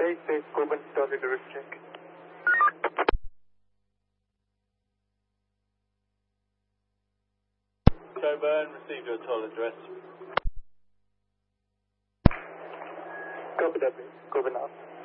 Stay safe, Coben, target direct check. Coburn, received your toll address. Copy that, Coben out.